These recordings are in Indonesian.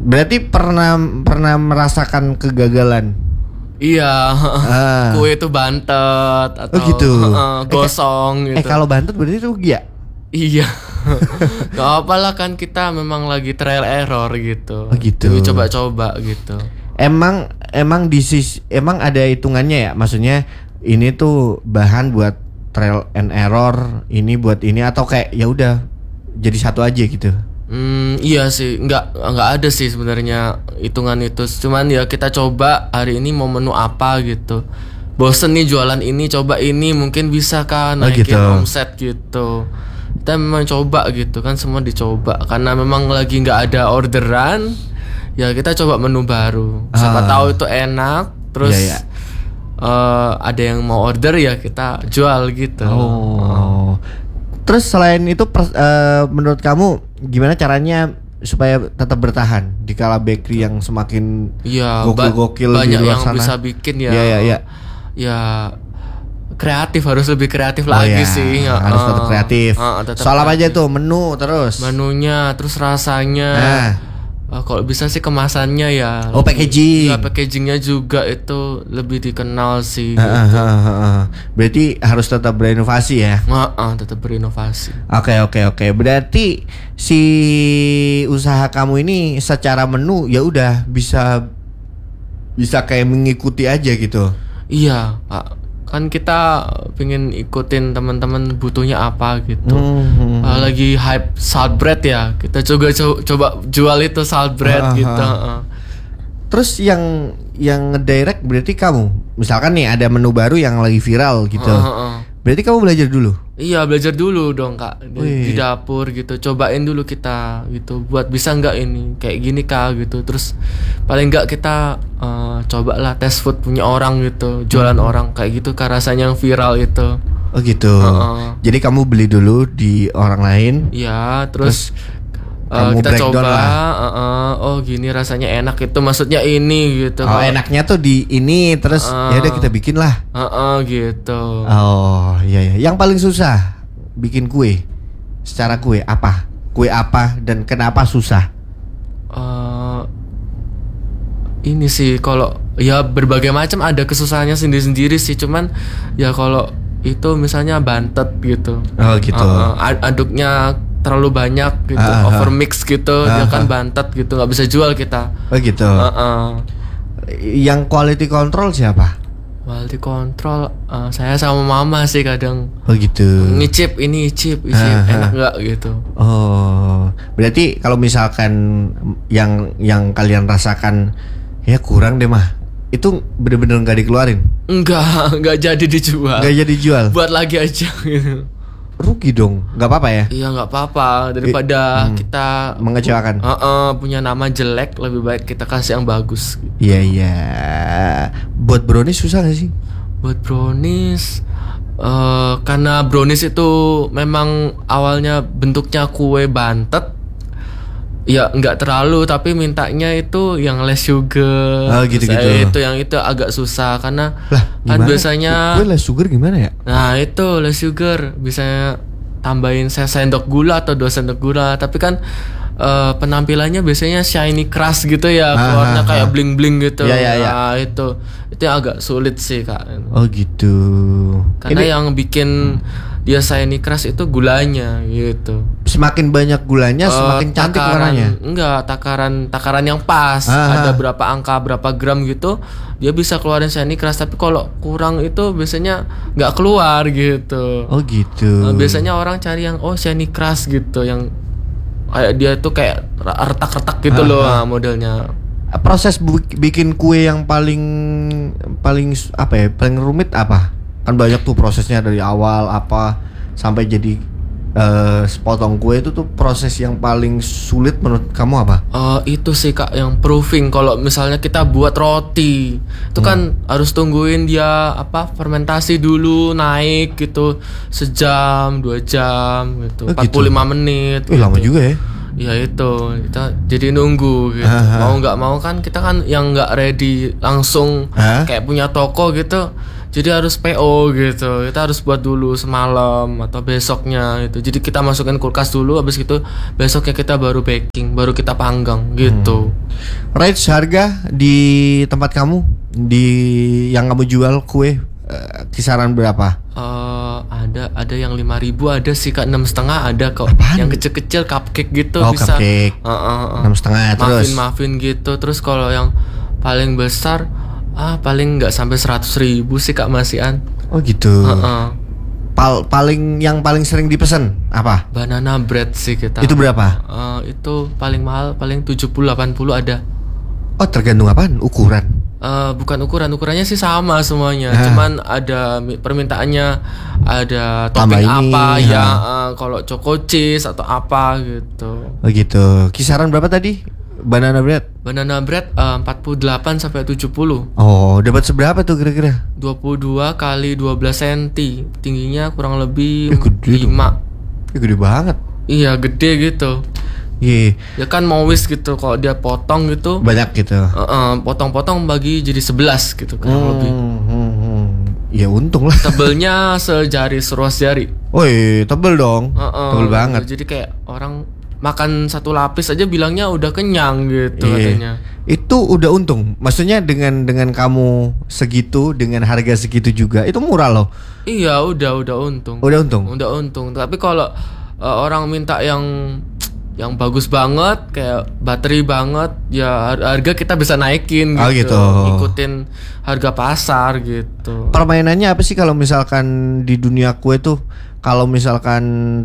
Berarti pernah merasakan kegagalan. Iya, kue itu bantet atau gitu. Gosong gitu. Kalau bantet berarti rugi ya? Iya. Gak apa lah kan kita memang lagi trial error gitu. Gitu. Jadi coba-coba gitu. Emang emang ada hitungannya ya? Maksudnya ini tuh bahan buat trial and error, ini buat ini atau kayak ya udah jadi satu aja gitu? Iya sih, nggak ada sih sebenarnya hitungan itu. Cuman ya kita coba hari ini mau menu apa gitu. Bosen nih jualan ini, coba ini mungkin bisa kan naikin gitu. omset gitu. Kita memang coba gitu kan, semua dicoba karena memang lagi nggak ada orderan. Ya kita coba menu baru. Siapa tahu itu enak. Terus ada yang mau order ya kita jual gitu. Terus selain itu menurut kamu gimana caranya supaya tetap bertahan di kala bakery yang semakin gokil-gokil banyak di luar yang sana? bisa bikin ya. Iya. Ya kreatif, harus lebih kreatif lagi sih. Harus tetap kreatif. Soal apa aja tuh menunya, terus rasanya. Kalau bisa sih kemasannya ya. Packaging. Ya packagingnya juga itu lebih dikenal sih. Berarti harus tetap berinovasi ya. Tetap berinovasi. Oke. Berarti si usaha kamu ini secara menu ya udah bisa kayak mengikuti aja gitu. Iya, Pak. Kan kita pengen ikutin teman-teman butuhnya apa gitu. Lagi hype salt bread ya, kita coba jual itu salt bread gitu. Terus yang ngedirect berarti kamu. Misalkan nih ada menu baru yang lagi viral gitu. Berarti kamu belajar dulu? Iya, belajar dulu dong Kak di dapur gitu. Cobain dulu kita gitu, buat bisa nggak ini kayak gini Kak gitu. Terus paling nggak kita cobalah tes food punya orang gitu, jualan orang kayak gitu Kak, rasanya yang viral itu. Oh gitu. Jadi kamu beli dulu di orang lain. Iya, terus kita coba oh gini rasanya enak itu, maksudnya ini gitu. Enaknya tuh di ini, terus ya udah kita bikin lah. Gitu. Oh iya. Yang paling susah bikin kue secara kue apa? Kue apa dan kenapa susah? Ini sih kalau ya berbagai macam ada kesusahannya sendiri-sendiri sih, cuman ya kalau itu misalnya bantet gitu. Gitu. Aduknya terlalu banyak gitu, overmix gitu, dia kan bantet gitu, nggak bisa jual kita. Gitu. Yang quality control siapa? Quality control saya sama mama sih kadang. Gitu. Ngicip enak nggak gitu. Berarti kalau misalkan yang kalian rasakan ya kurang deh mah, itu bener-bener nggak dikeluarin? Nggak jadi dijual. Nggak jadi dijual. Buat lagi aja gitu. Rugi dong, nggak apa-apa ya? Iya nggak apa-apa, daripada kita mengecewakan. Punya nama jelek, lebih baik kita kasih yang bagus. Iya. Buat brownies susah gak sih? Buat brownies, karena brownies itu memang awalnya bentuknya kue bantet. Ya nggak terlalu, tapi mintanya itu yang less sugar. Gitu. Itu yang itu agak susah karena kan biasanya kue less sugar gimana ya? Nah itu less sugar bisa tambahin sendok gula atau 2 sendok gula, tapi kan penampilannya biasanya shiny crush gitu ya, keluarnya kayak bling bling gitu. Nah itu yang agak sulit sih Kak. Gitu. Karena yang bikin dia shiny crush itu gulanya gitu. Semakin banyak gulanya semakin cantik warnanya. Enggak, takaran yang pas. Ada berapa angka, berapa gram gitu, dia bisa keluarin shiny crush. Tapi kalau kurang itu biasanya nggak keluar gitu. Gitu. Biasanya orang cari yang shiny crush gitu, yang kayak dia tuh kayak retak-retak gitu loh modelnya. Proses bikin kue yang paling apa ya? Paling rumit apa? Kan banyak tuh prosesnya dari awal apa sampai jadi sepotong kue, itu tuh proses yang paling sulit menurut kamu apa? Itu sih Kak, yang proofing. Kalau misalnya kita buat roti itu kan harus tungguin dia fermentasi dulu, naik gitu sejam 2 jam gitu, 45 menit gitu. Lama juga ya. Ya itu kita jadi nunggu gitu. Mau nggak mau kan kita kan yang nggak ready langsung kayak punya toko gitu. Jadi harus PO gitu. Kita harus buat dulu semalam atau besoknya gitu. Jadi kita masukin kulkas dulu, habis gitu besoknya kita baru baking, baru kita panggang gitu. Range harga di tempat kamu, di yang kamu jual kue, kisaran berapa? Ada yang 5.000, ada sih Kak, 6,5 ada kok. Apaan? Yang kecil-kecil cupcake gitu Oh, bisa. cupcake. 6,5 terus. Muffin gitu. Terus kalau yang paling besar paling nggak sampai 100.000 sih Kak masihan. Oh gitu. Yang paling sering dipesan apa? Banana bread sih kita. Itu berapa? Itu paling mahal paling 70-80 ada. Oh, tergantung apaan? Ukuran. Bukan ukurannya sih sama semuanya. Cuman ada permintaannya, ada topping apa ya, kalau choco cheese atau apa gitu. Oh gitu. Kisaran berapa tadi? Banana bread 48 sampai 70. Oh, dapat seberapa tuh kira-kira? 22 kali 12 cm. Tingginya kurang lebih gede 5. Gede banget. Iya, gede gitu. Iya. Ya kan mau wis gitu, kalau dia potong gitu Banyak gitu. potong-potong bagi jadi 11 gitu kurang lebih. Ya untung lah. Tebelnya sejari, seruas jari. Woi, tebel dong. Tebel banget. Jadi kayak orang makan satu lapis aja bilangnya udah kenyang gitu katanya. Itu udah untung. Maksudnya dengan kamu segitu, dengan harga segitu juga, itu murah loh. Iya, udah untung. Udah untung. Udah untung. Tapi kalau orang minta yang bagus banget, kayak bateri banget, ya harga kita bisa naikin gitu. Oh gitu. Ngikutin harga pasar gitu. Permainannya apa sih kalau misalkan di dunia kue tuh? Kalau misalkan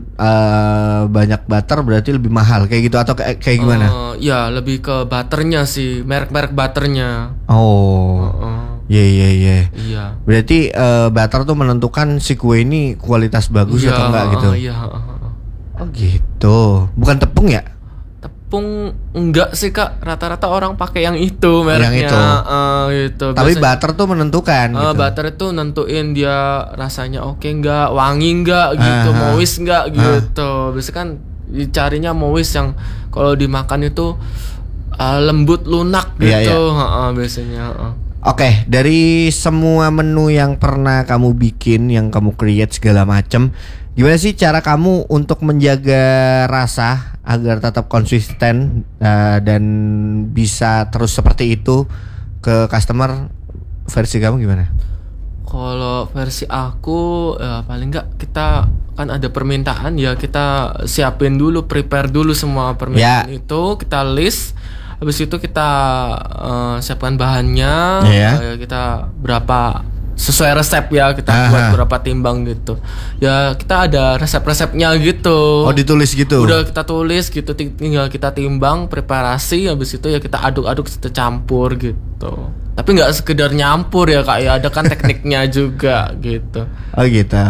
banyak butter berarti lebih mahal kayak gitu atau kayak gimana? Ya lebih ke butternya sih, merek-merek butternya. Oh. Iya. Iya. Berarti butter tuh menentukan si kue ini kualitas bagus atau enggak gitu. Iya. Oh gitu. Bukan tepung ya? Tepung enggak sih Kak, rata-rata orang pakai yang itu mereknya. Yang itu. Gitu. Tapi biasanya, butter tuh menentukan gitu. Butter itu nentuin dia rasanya oke enggak, wangi enggak gitu, mowis enggak gitu. Biasanya kan dicarinya mowis yang kalau dimakan itu lembut, lunak gitu. Biasanya. Oke, dari semua menu yang pernah kamu bikin, yang kamu create segala macam, gimana sih cara kamu untuk menjaga rasa agar tetap konsisten dan bisa terus seperti itu ke customer? Versi kamu gimana? Kalau versi aku paling enggak, kita kan ada permintaan ya, kita siapin dulu, prepare dulu semua permintaan itu, kita list. Habis itu kita siapkan bahannya, kita berapa sesuai resep ya, kita buat berapa timbang gitu. Ya kita ada resep-resepnya gitu. Oh, ditulis gitu. Udah kita tulis gitu, tinggal kita timbang, preparasi, habis itu ya kita aduk-aduk, kita campur gitu. Tapi nggak sekedar nyampur ya Kak, ya ada kan tekniknya juga gitu. Oh gitu.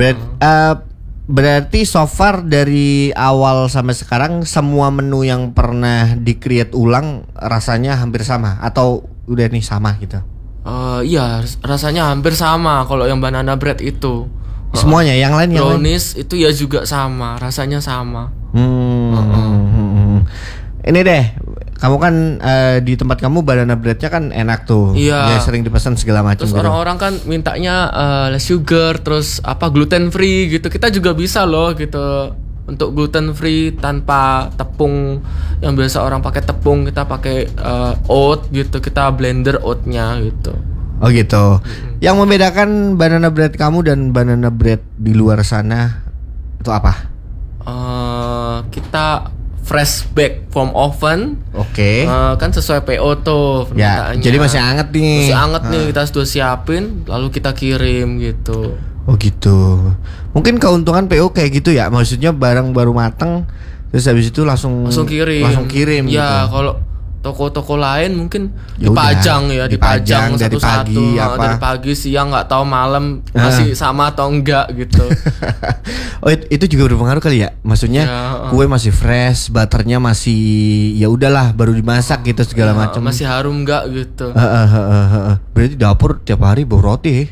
Berarti so far dari awal sampai sekarang semua menu yang pernah di-create ulang rasanya hampir sama atau udah nih sama gitu? Iya, rasanya hampir sama kalau yang banana bread itu. Semuanya, yang lain brownies itu ya juga sama, rasanya sama. Ini deh, kamu kan di tempat kamu banana breadnya kan enak tuh. Iya. Ya, sering dipesan segala macam. Terus gitu. orang-orang kan mintanya less sugar, terus apa gluten free gitu. Kita juga bisa loh gitu. Untuk gluten free tanpa tepung, yang biasa orang pakai tepung, kita pakai oat gitu. Kita blender oatnya gitu. Oh gitu. Yang membedakan banana bread kamu dan banana bread di luar sana itu apa? Kita fresh bake from oven. Oke. Kan sesuai PO tuh Ya, jadi masih hangat nih. Masih hangat nih, kita sudah siapin, lalu kita kirim gitu. Oh gitu. Mungkin keuntungan PO kayak gitu ya. Maksudnya barang baru mateng, terus habis itu langsung kirim. Ya, gitu. kalau toko-toko lain mungkin Ya dipajang udah, ya, dipajang dari satu-satu, pagi, apa. dari pagi, siang, nggak tahu malam masih sama atau enggak gitu. Oh, itu juga berpengaruh kali ya. Maksudnya kue masih fresh, butternya masih ya udahlah baru dimasak gitu segala macam. Masih harum enggak gitu. Berarti dapur tiap hari bau roti.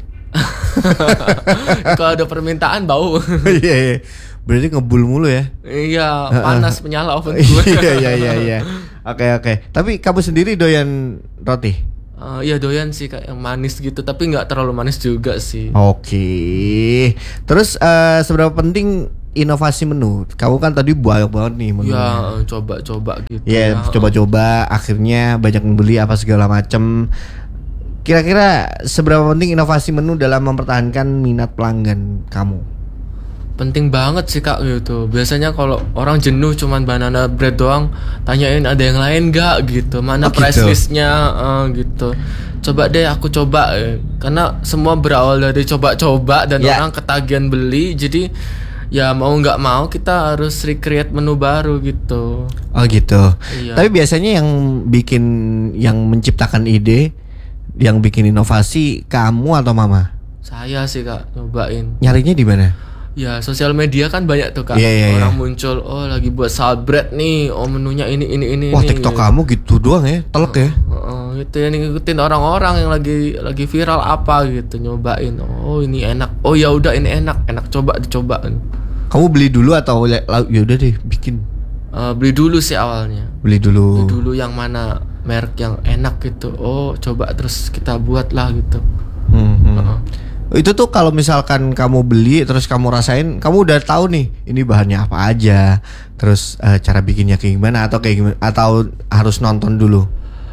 Kalau ada permintaan bau. Iya. Berarti ngebul mulu ya. Iya, panas menyala oven gue. Iya. Oke. Tapi kamu sendiri doyan roti? Iya doyan sih, kayak yang manis gitu, tapi nggak terlalu manis juga sih. Oke. Terus seberapa penting inovasi menu. Kamu kan tadi banyak banget nih menu. Ya coba-coba gitu. Ya, coba-coba akhirnya banyak yang beli apa segala macem. Kira-kira seberapa penting inovasi menu dalam mempertahankan minat pelanggan kamu? Penting banget sih Kak gitu. Biasanya kalau orang jenuh cuman banana bread doang, tanyain ada yang lain gak gitu. Mana price gitu. listnya gitu. Coba deh aku coba karena semua berawal dari coba-coba dan orang ketagihan beli. Jadi ya mau nggak mau kita harus recreate menu baru gitu. Oh gitu. Iya. Tapi biasanya yang menciptakan ide, yang bikin inovasi kamu atau mama? Saya sih Kak nyobain. Nyarinya di mana? Ya sosial media kan banyak tuh Kak. Iya. Orang muncul, oh lagi buat salad bread nih, oh menunya ini. Wah, TikTok kamu gitu doang ya, telek ya? Gitu ya, ngikutin orang-orang yang lagi viral apa gitu, nyobain. Oh ini enak. Oh ya udah ini enak coba dicoba. Kamu beli dulu atau ya udah deh bikin? Beli dulu sih awalnya. Beli dulu. Beli dulu yang mana merek yang enak gitu. Oh coba terus kita buat lah gitu. Itu tuh kalau misalkan kamu beli terus kamu rasain, kamu udah tahu nih ini bahannya apa aja, terus cara bikinnya kayak gimana atau kayak gimana, atau harus nonton dulu?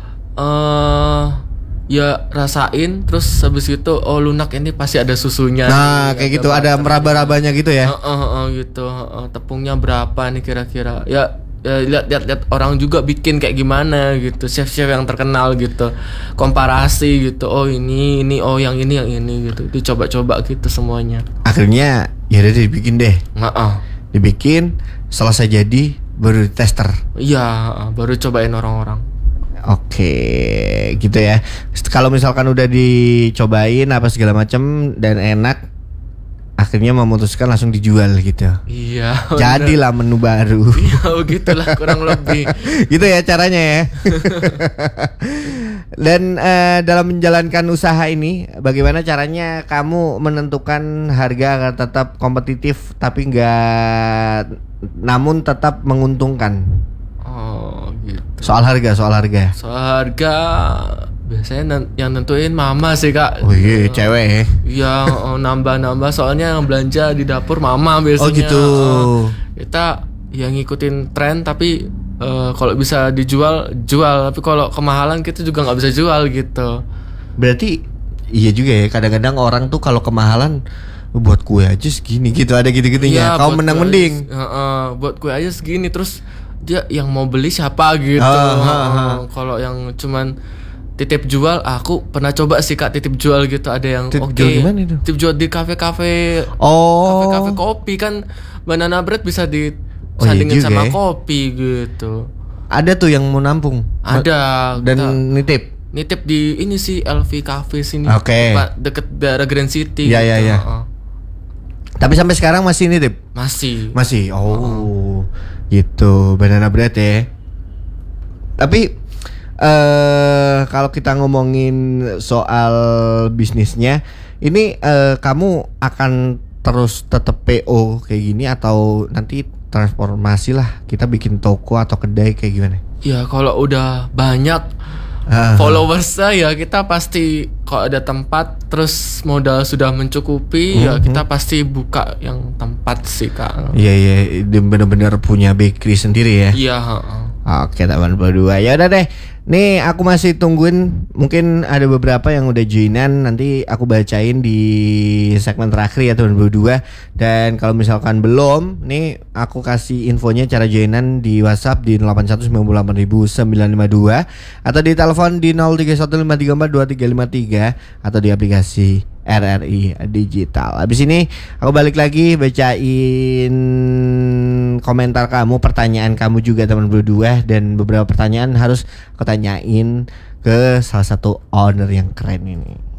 Ya rasain terus habis itu oh lunak ini pasti ada susunya. Nah kayak gitu ada meraba-rabanya gitu ya? Gitu. Tepungnya berapa nih kira-kira? Ya lihat orang juga bikin kayak gimana gitu, chef-chef yang terkenal gitu, komparasi gitu, oh ini oh yang ini gitu, dicoba-coba gitu semuanya. Akhirnya ya udah dibikin deh. Dibikin selesai jadi baru tester. Iya baru cobain orang-orang. Oke gitu ya. Kalau misalkan udah dicobain apa segala macam dan enak, akhirnya memutuskan langsung dijual gitu. Iya. Jadilah menu baru. Iya begitulah kurang lebih. Gitu ya caranya ya. Dan dalam menjalankan usaha ini, bagaimana caranya kamu menentukan harga agar tetap kompetitif tapi namun tetap menguntungkan? Oh gitu. Soal harga. Soal harga biasanya yang nentuin mama sih Kak. Oh iya, cewek ya. Iya, nambah soalnya yang belanja di dapur mama biasanya. Oh gitu. Kita yang ngikutin tren tapi kalau bisa dijual jual, tapi kalau kemahalan kita juga nggak bisa jual gitu. Berarti iya juga ya, kadang-kadang orang tuh kalau kemahalan buat kue aja segini gitu, ada gitu-gitunya. Kau menang mending. Buat kue aja segini, terus dia yang mau beli siapa gitu. Kalau yang cuman titip jual, aku pernah coba sih Kak titip jual gitu, ada yang titip jual gimana itu? Titip jual di kafe-kafe. Kafe-kafe kopi kan, banana bread bisa disandingin sama kopi gitu. Ada tuh yang mau nampung. Ada. Dan nitip di ini sih LV Cafe sini. Oke. Deket daerah Grand City. Iya iya. Tapi sampai sekarang masih nitip? Masih. Oh. Gitu, banana bread ya. Tapi kalau kita ngomongin soal bisnisnya, ini kamu akan terus tetap PO kayak gini atau nanti transformasi lah, kita bikin toko atau kedai kayak gimana? Ya kalau udah banyak followersnya ya kita pasti kalau ada tempat terus modal sudah mencukupi ya kita pasti buka yang tempat sih Kak. Iya, benar-benar punya bakery sendiri ya. Iya. Oke teman berdua, ya udah deh. Nih aku masih tungguin, mungkin ada beberapa yang udah joinan, nanti aku bacain di segmen terakhir ya teman berdua. Dan kalau misalkan belum, nih aku kasih infonya cara joinan di WhatsApp di 8198.952 atau di telepon di 0315342353 atau di aplikasi RRI Digital. Habis ini aku balik lagi bacain komentar kamu, pertanyaan kamu juga teman berdua, dan beberapa pertanyaan harus aku tanyain ke salah satu owner yang keren ini.